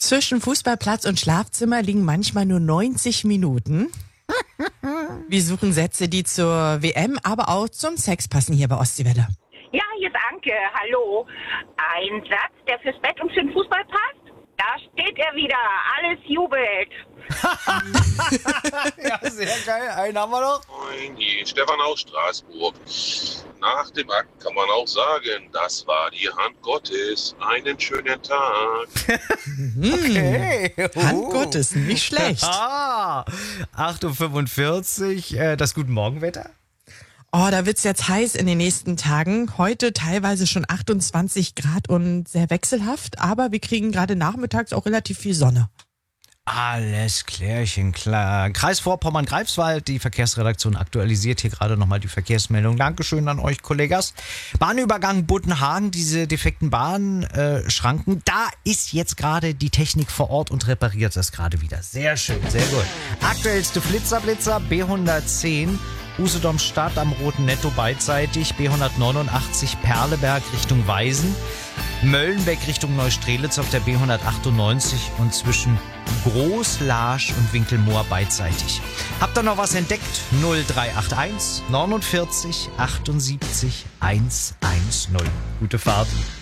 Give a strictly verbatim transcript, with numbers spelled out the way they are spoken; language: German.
Zwischen Fußballplatz und Schlafzimmer liegen manchmal nur neunzig Minuten. Wir suchen Sätze, die zur W M, aber auch zum Sex passen hier bei Ostseewelle. Ja, hier ist Anke. Hallo. Ein Satz, der fürs Bett und für den Fußball passt? Da steht er wieder. Alles jubelt. Ja, sehr geil. Einen haben wir noch. Moin, die Stefan aus Straßburg. Nach dem Akt kann man auch sagen, das war die Hand Gottes. Einen schönen Tag. Okay. Hand Oh. Gottes, nicht schlecht. Ah, acht Uhr fünfundvierzig, äh, das Guten Morgenwetter. Oh, da wird's jetzt heiß in den nächsten Tagen. Heute teilweise schon achtundzwanzig Grad und sehr wechselhaft, aber wir kriegen gerade nachmittags auch relativ viel Sonne. Alles klärchen, klar. Kreis Vorpommern-Greifswald, die Verkehrsredaktion aktualisiert hier gerade nochmal die Verkehrsmeldung. Dankeschön an euch, Kollegas. Bahnübergang Buttenhagen, diese defekten Bahnschranken, äh, da ist jetzt gerade die Technik vor Ort und repariert das gerade wieder. Sehr schön, sehr gut. Aktuellste Flitzer-Blitzer, B hundertzehn, Usedom Stadt am Roten Netto beidseitig, B hundertneunundachtzig Perleberg Richtung Weisen, Möllenbeck Richtung Neustrelitz auf der B hundertachtundneunzig und zwischen Großlaasch und Winkelmoor beidseitig. Habt ihr noch was entdeckt? null drei acht eins neunundvierzig achtundsiebzig hundertzehn. Gute Fahrt.